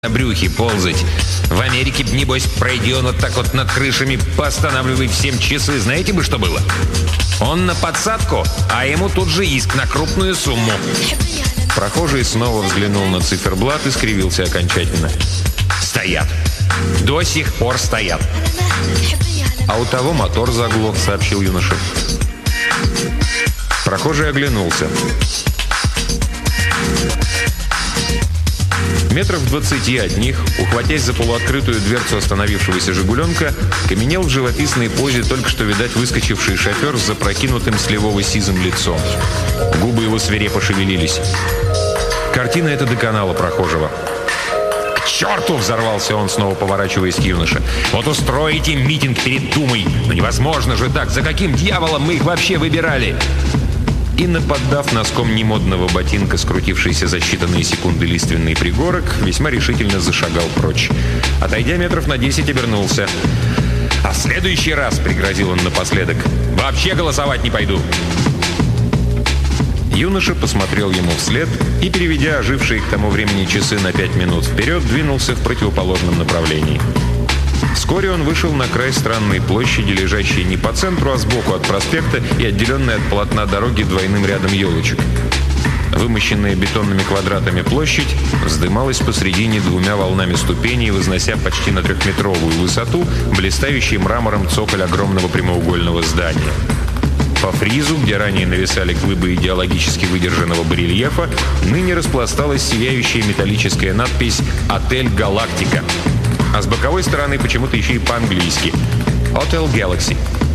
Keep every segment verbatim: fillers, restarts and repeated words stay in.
на брюхе ползать. В Америке, небось, пройди он вот так вот над крышами, постанавливает всем часы. Знаете бы, что было? Он на подсадку, а ему тут же иск на крупную сумму. Прохожий снова взглянул на циферблат и скривился окончательно. Стоят. До сих пор стоят. А у того мотор заглох, сообщил юноша. Прохожий оглянулся. Метров двадцати от них, ухватясь за полуоткрытую дверцу остановившегося «Жигуленка», каменел в живописной позе только что, видать, выскочивший шофер с запрокинутым сливово-сизым лицом. Губы его свирепо шевелились. Картина эта доконала прохожего. «К черту!» — взорвался он, снова поворачиваясь к юноше. «Вот устроите митинг перед Думой! Ну невозможно же так! За каким дьяволом мы их вообще выбирали?» И, наподдав носком немодного ботинка, скрутившийся за считанные секунды лиственный пригорок, весьма решительно зашагал прочь. Отойдя метров на десять, обернулся. «А в следующий раз, — пригрозил он напоследок, — вообще голосовать не пойду!» Юноша посмотрел ему вслед и, переведя ожившие к тому времени часы на пять минут вперед, двинулся в противоположном направлении. Вскоре он вышел на край странной площади, лежащей не по центру, а сбоку от проспекта и отделенной от полотна дороги двойным рядом елочек. Вымощенная бетонными квадратами площадь вздымалась посредине двумя волнами ступеней, вознося почти на трехметровую высоту блистающий мрамором цоколь огромного прямоугольного здания. По фризу, где ранее нависали глыбы идеологически выдержанного барельефа, ныне распласталась сияющая металлическая надпись «Отель Галактика». А с боковой стороны почему-то еще и по-английски «Hotel Galaxy».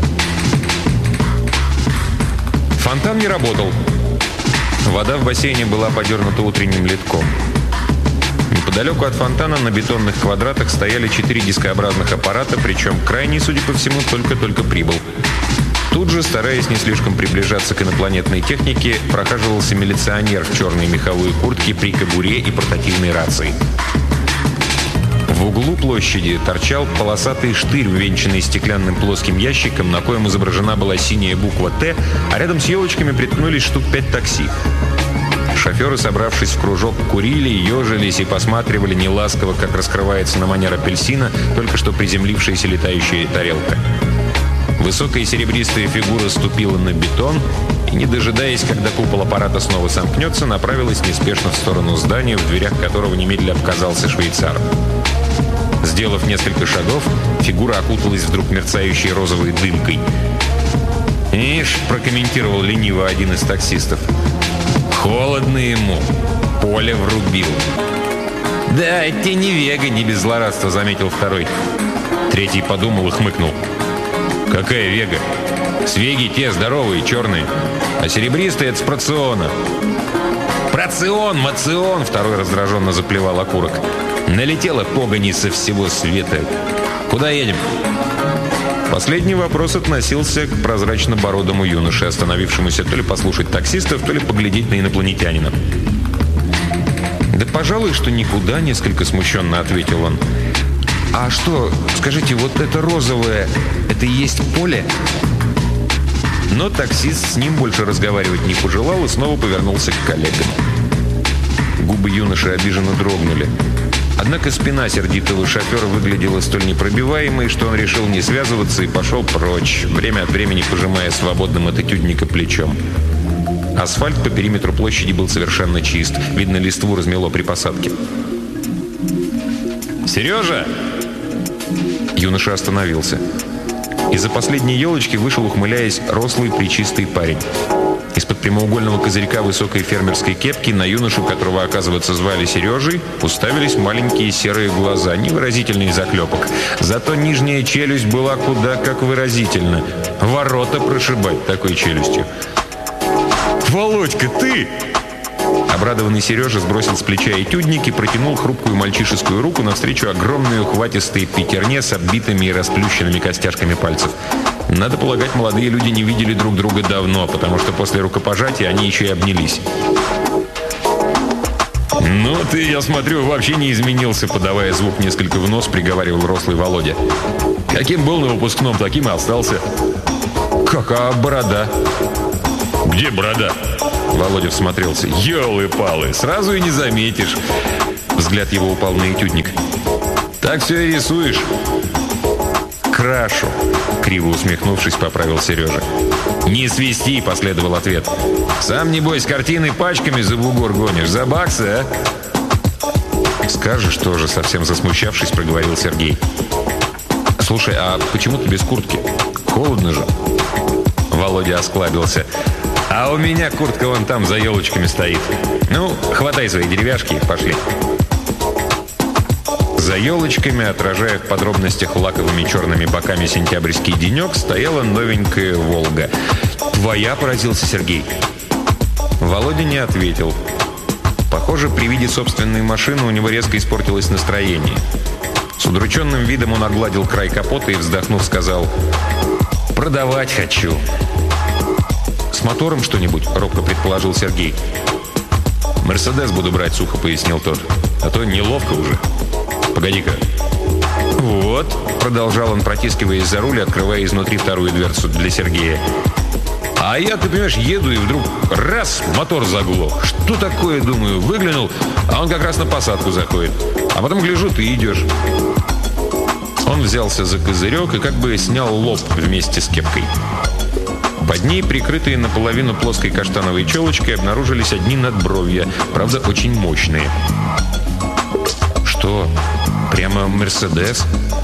Фонтан не работал. Вода в бассейне была подернута утренним ледком. Неподалеку от фонтана на бетонных квадратах стояли четыре дискообразных аппарата, причем крайний, судя по всему, только-только прибыл. Тут же, стараясь не слишком приближаться к инопланетной технике, прохаживался милиционер в черной меховой куртке при кобуре и портативной рации. В углу площади торчал полосатый штырь, увенчанный стеклянным плоским ящиком, на коем изображена была синяя буква «Т», а рядом с елочками приткнулись штук пять такси. Шоферы, собравшись в кружок, курили, ежились и посматривали неласково, как раскрывается на манер апельсина только что приземлившаяся летающая тарелка. Высокая серебристая фигура ступила на бетон и, не дожидаясь, когда купол аппарата снова сомкнется, направилась неспешно в сторону здания, в дверях которого немедленно показался швейцар. Сделав несколько шагов, фигура окуталась вдруг мерцающей розовой дымкой. «Ишь», — прокомментировал лениво один из таксистов, — «холодно ему, поле врубил». «Да, это не Вега», — не без злорадства заметил второй. Третий подумал и хмыкнул. «Какая Вега? С Веги те здоровые, черные, а серебристые — это с Проциона». «Процион, мацион!» — второй раздраженно заплевал окурок. «Налетела погони со всего света. Куда едем?» Последний вопрос относился к прозрачно-бородому юноше, остановившемуся то ли послушать таксистов, то ли поглядеть на инопланетянина. «Да, пожалуй, что никуда», — несколько смущенно ответил он. «А что, скажите, вот это розовое, это и есть поле?» Но таксист с ним больше разговаривать не пожелал и снова повернулся к коллегам. Губы юноши обиженно дрогнули. Однако спина сердитого шофера выглядела столь непробиваемой, что он решил не связываться и пошел прочь, время от времени пожимая свободным от этюдника плечом. Асфальт по периметру площади был совершенно чист. Видно, листву размело при посадке. «Сережа!» Юноша остановился. Из-за последней елочки вышел, ухмыляясь, рослый плечистый парень. Из-под прямоугольного козырька высокой фермерской кепки на юношу, которого, оказывается, звали Сережей, уставились маленькие серые глаза, невыразительный заклепок. Зато нижняя челюсть была куда как выразительна. Ворота прошибать такой челюстью. «Володька, ты!» Обрадованный Сережа сбросил с плеча этюдник и протянул хрупкую мальчишескую руку навстречу огромной ухватистой пятерне с оббитыми и расплющенными костяшками пальцев. Надо полагать, молодые люди не видели друг друга давно, потому что после рукопожатия они еще и обнялись. «Ну ты, я смотрю, вообще не изменился», — подавая звук несколько в нос, приговаривал рослый Володя. «Каким был на выпускном, таким и остался». «Как, а борода?» «Где борода?» Володя всмотрелся. «Елы-палы, сразу и не заметишь. Взгляд его упал на этюдник. «Так все и рисуешь?» «Крашу», — криво усмехнувшись, поправил Сережа. «Не свисти», — последовал ответ. «Сам, небось, картины пачками за бугор гонишь. За баксы, а?» «Скажешь тоже», — совсем засмущавшись, проговорил Сергей. «Слушай, а почему ты без куртки? Холодно же». Володя осклабился. «А у меня куртка вон там за елочками стоит. Ну, хватай свои деревяшки, пошли». За елочками, отражая в подробностях лаковыми черными боками сентябрьский денек, стояла новенькая «Волга». «Твоя?» – поразился Сергей. Володя не ответил. Похоже, при виде собственной машины у него резко испортилось настроение. С удрученным видом он огладил край капота и, вздохнув, сказал: «Продавать хочу». «С мотором что-нибудь?» – робко предположил Сергей. «Мерседес буду брать», – сухо пояснил тот. «А то неловко уже». «Погоди-ка». «Вот», — продолжал он, протискиваясь за руль, открывая изнутри вторую дверцу для Сергея. «А я, ты понимаешь, еду, и вдруг раз, мотор заглох. Что такое, думаю, выглянул, а он как раз на посадку заходит. А потом гляжу, ты идешь». Он взялся за козырек и как бы снял лоб вместе с кепкой. Под ней, прикрытые наполовину плоской каштановой челочкой, обнаружились одни надбровья, правда, очень мощные. «Что? Прямо Мерседес?»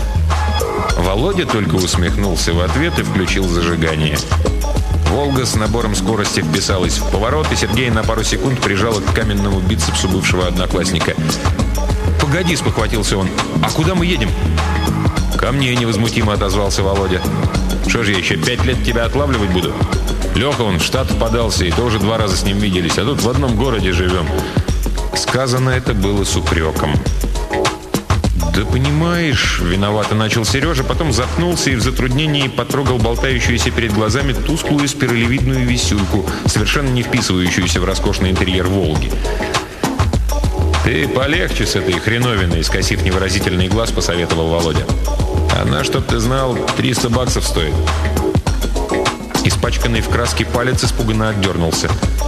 Володя только усмехнулся в ответ и включил зажигание. «Волга» с набором скорости вписалась в поворот, и Сергей на пару секунд прижал к каменному бицепсу бывшего одноклассника. «Погоди», — спохватился он, — «а куда мы едем?» «Ко мне», — невозмутимо отозвался Володя. «Что же я еще пять лет тебя отлавливать буду? Леха, он в Штаты подался, и тоже два раза с ним виделись, а тут в одном городе живем». Сказано это было с упреком. «Да понимаешь», — виновато начал Сережа, потом запнулся и в затруднении потрогал болтающуюся перед глазами тусклую спиралевидную висюльку, совершенно не вписывающуюся в роскошный интерьер «Волги». «Ты полегче с этой хреновиной», — скосив невыразительный глаз, посоветовал Володя. «Она, чтоб ты знал, триста баксов стоит». Испачканный в краске палец испуганно отдернулся.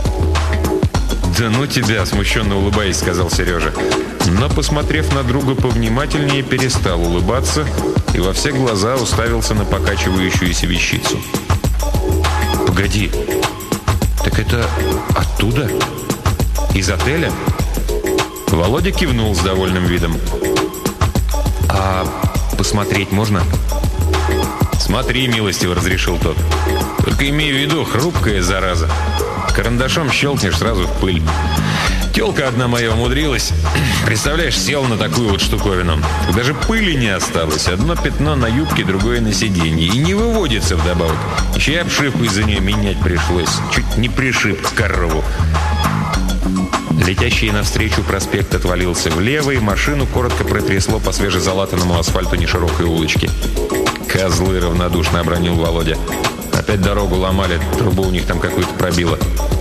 «Да ну тебя!» – смущенно улыбаясь, сказал Сережа. Но, посмотрев на друга повнимательнее, перестал улыбаться и во все глаза уставился на покачивающуюся вещицу. «Погоди, так это оттуда? Из отеля?» Володя кивнул с довольным видом. «А посмотреть можно?» «Смотри, милостиво», – разрешил тот. «Только имей в виду, хрупкая зараза. Карандашом щелкнешь, сразу в пыль. Тёлка одна моя умудрилась. Представляешь, села на такую вот штуковину. Даже пыли не осталось. Одно пятно на юбке, другое на сиденье. И не выводится вдобавок. Еще и обшивку из-за нее менять пришлось. Чуть не пришиб корову». Летящий навстречу проспект отвалился влево, и машину коротко протрясло по свежезалатанному асфальту неширокой улочки. «Козлы!» — равнодушно обронил Володя. «Опять дорогу ломали, трубу у них там какую-то пробило».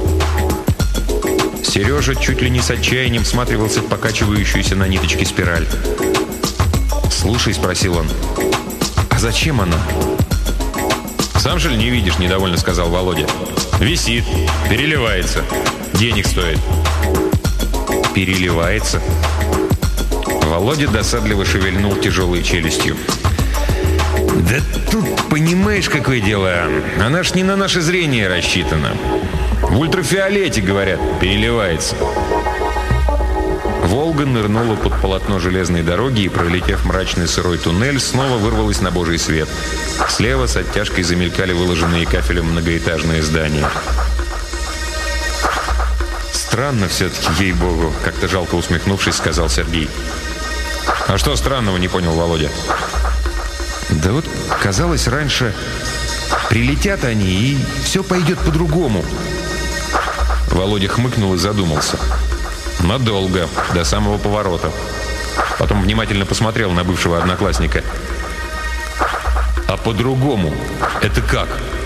Сережа чуть ли не с отчаянием всматривался в покачивающуюся на ниточке спираль. «Слушай», — спросил он, — «а зачем она?» «Сам же ли не видишь?» — недовольно сказал Володя. «Висит, переливается, денег стоит». «Переливается?» Володя досадливо шевельнул тяжелой челюстью. «Да тут, понимаешь, какое дело? Она ж не на наше зрение рассчитана. В ультрафиолете, говорят, переливается». «Волга» нырнула под полотно железной дороги и, пролетев мрачный сырой туннель, снова вырвалась на божий свет. Слева с оттяжкой замелькали выложенные кафелем многоэтажные здания. «Странно все-таки, ей-богу», — как-то жалко усмехнувшись, сказал Сергей. «А что странного?» — не понял Володя. «Да вот, казалось, раньше прилетят они, и все пойдет по-другому». Володя хмыкнул и задумался. Надолго, до самого поворота. Потом внимательно посмотрел на бывшего одноклассника. «А по-другому? Это как?»